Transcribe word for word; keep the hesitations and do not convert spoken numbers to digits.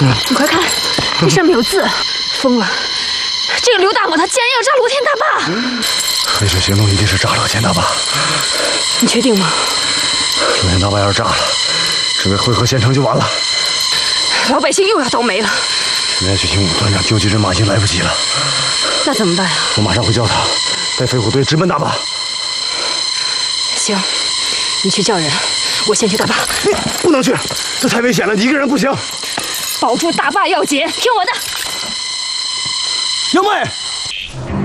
你快看，这上面有字，疯了！这个刘大宝他竟然要炸罗天大坝！ 黑水行动一定是炸罗天大坝。 你确定吗？ 罗天大坝要是炸了，整个会合县城就完了。 老百姓又要倒霉了。 现在去请武团长救济人马已经来不及了。 那怎么办啊？ 我马上会叫他带飞虎队直奔大坝。 行，你去叫人，我先去大坝。 不能去，这太危险了，你一个人不行。 保住大坝要紧，听我的。 杨妹。